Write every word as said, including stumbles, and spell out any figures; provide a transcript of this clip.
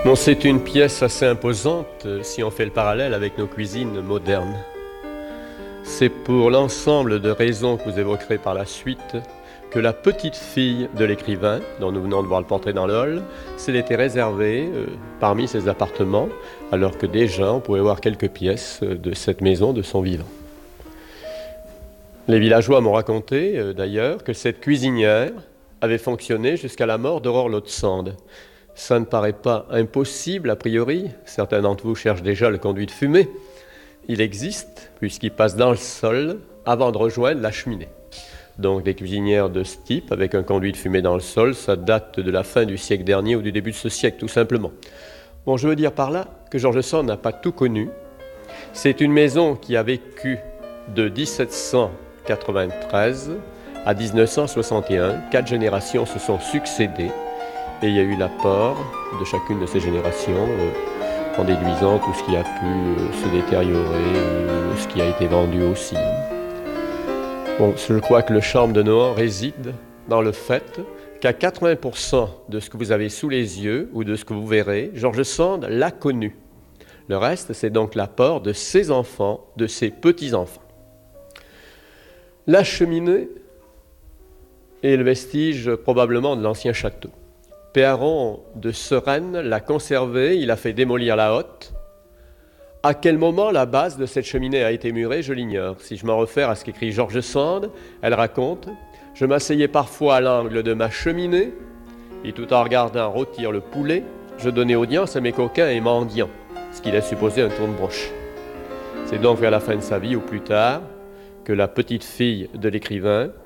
Bon, c'est une pièce assez imposante si on fait le parallèle avec nos cuisines modernes. C'est pour l'ensemble de raisons que vous évoquerez par la suite que la petite fille de l'écrivain, dont nous venons de voir le portrait dans le hall, s'est été réservée euh, parmi ses appartements, alors que déjà on pouvait voir quelques pièces de cette maison de son vivant. Les villageois m'ont raconté euh, d'ailleurs que cette cuisinière avait fonctionné jusqu'à la mort d'Aurore Laude-Sande. Ça ne paraît pas impossible a priori, certains d'entre vous cherchent déjà le conduit de fumée. Il existe, puisqu'il passe dans le sol avant de rejoindre la cheminée. Donc des cuisinières de ce type, avec un conduit de fumée dans le sol, ça date de la fin du siècle dernier ou du début de ce siècle, tout simplement. Bon, je veux dire par là que George Sand n'a pas tout connu. C'est une maison qui a vécu de dix-sept cent quatre-vingt-treize à dix-neuf cent soixante et un. Quatre générations se sont succédées et il y a eu l'apport de chacune de ces générations euh, en déduisant tout ce qui a pu euh, se détériorer, euh, ce qui a été vendu aussi. Bon, je crois que le charme de Nohant réside dans le fait qu'à quatre-vingts pour cent de ce que vous avez sous les yeux ou de ce que vous verrez, George Sand l'a connu. Le reste, c'est donc l'apport de ses enfants, de ses petits-enfants. La cheminée est le vestige probablement de l'ancien château. Péaron de Sereine l'a conservé, il a fait démolir la hotte. À quel moment la base de cette cheminée a été murée, je l'ignore. Si je m'en réfère à ce qu'écrit George Sand, elle raconte « Je m'asseyais parfois à l'angle de ma cheminée, et tout en regardant rôtir le poulet, je donnais audience à mes coquins et mendiants, ce qui laisse supposer un tourne-broche. » C'est donc vers la fin de sa vie, ou plus tard, que la petite fille de l'écrivain